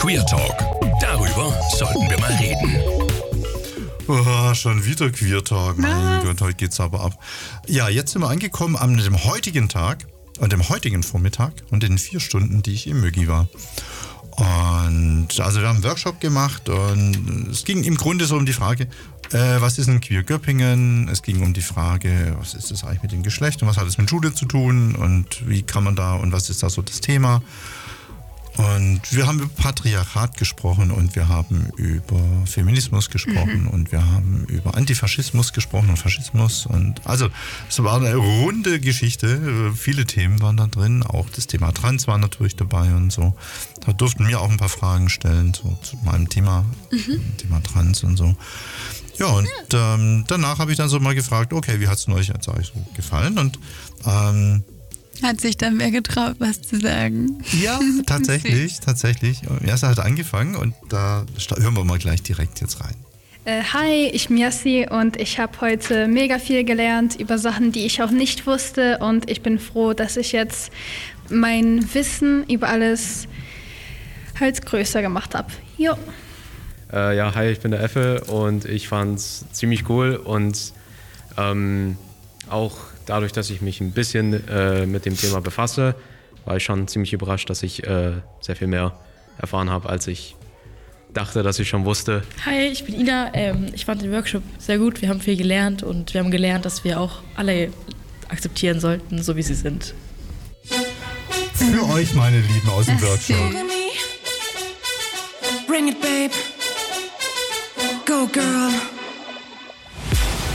Queer Talk. Darüber sollten wir mal reden. Oh, schon wieder Queer Talk. Mein Gott, heute geht's aber ab. Ja, jetzt sind wir angekommen an dem heutigen Tag und dem heutigen Vormittag und den 4 Stunden, die ich im Mögi war. Und also wir haben einen Workshop gemacht und es ging im Grunde so um die Frage, was ist ein Queer Göppingen? Es ging um die Frage, was ist das eigentlich mit dem Geschlecht und was hat es mit Schule zu tun und wie kann man da und was ist da so das Thema? Und wir haben über Patriarchat gesprochen und wir haben über Feminismus gesprochen und wir haben über Antifaschismus gesprochen und Faschismus. Und also es war eine runde Geschichte. Viele Themen waren da drin. Auch das Thema Trans war natürlich dabei und so. Da durften wir auch ein paar Fragen stellen so zu meinem Thema, Thema Trans und so. Ja, und danach habe ich dann so mal gefragt, okay, wie hat es euch jetzt eigentlich so gefallen? Und hat sich dann wer getraut, was zu sagen? ja, tatsächlich. Ja, es hat angefangen und da hören wir mal gleich direkt jetzt rein. Hi, ich bin Yassi und ich habe heute mega viel gelernt über Sachen, die ich auch nicht wusste und ich bin froh, dass ich jetzt mein Wissen über alles halt größer gemacht habe. Jo. Ja, hi, ich bin der Effe und ich fand's ziemlich cool und auch dadurch, dass ich mich ein bisschen mit dem Thema befasse, war ich schon ziemlich überrascht, dass ich sehr viel mehr erfahren habe, als ich dachte, dass ich schon wusste. Hi, ich bin Ina. Ich fand den Workshop sehr gut. Wir haben viel gelernt und wir haben gelernt, dass wir auch alle akzeptieren sollten, so wie sie sind. Für euch, meine Lieben, aus dem Workshop. Bring it, babe. Go, girl.